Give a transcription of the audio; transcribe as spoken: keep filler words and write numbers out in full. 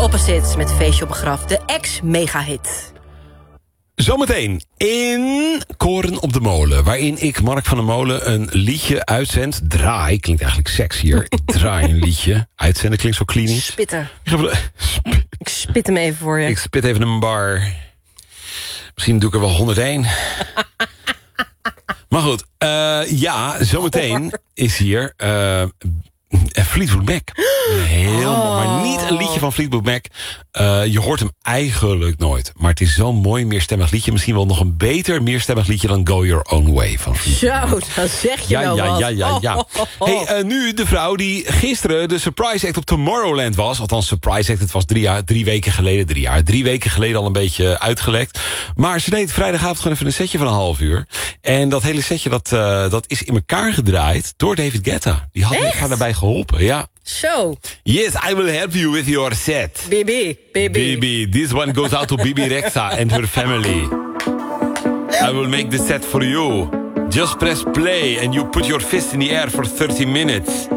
Opposites met Feestje op een graf. De ex-megahit. Zometeen in Koren op de Molen, waarin ik, Mark van der Molen, een liedje uitzend. Draai, klinkt eigenlijk sexier. Ik draai een liedje. Uitzenden klinkt zo klinisch. Spitten. Ik, ga... Ik spit hem even voor je. Ik spit even een bar. Misschien doe ik er wel honderdéén. Maar goed, uh, ja, zometeen is hier uh, Fleetwood Mac. Heel oh. mooi, maar niet een liedje van Fleetwood Mac. Uh, je hoort hem eigenlijk nooit. Maar het is zo'n mooi meerstemmig liedje. Misschien wel nog een beter meerstemmig liedje dan Go Your Own Way van Fleetwood Mac. Zo, dan zeg je ja, wel ja, wat. ja, ja, ja. Oh, oh, oh. Hey, uh, nu de vrouw die gisteren de Surprise Act op Tomorrowland was. Althans, Surprise Act, het was drie, jaar, drie weken geleden. Drie jaar, drie weken geleden al een beetje uitgelekt. Maar ze deed vrijdagavond gewoon even een setje van een half uur. En dat hele setje, dat, uh, dat is in elkaar gedraaid door David Guetta. Die had me daarbij geholpen, ja. Zo. Yes, I will help you with your set. Bibi, Bibi. Bibi, this one goes out to Bibi Rexa and her family. I will make the set for you. Just press play and you put your fist in the air for thirty minutes.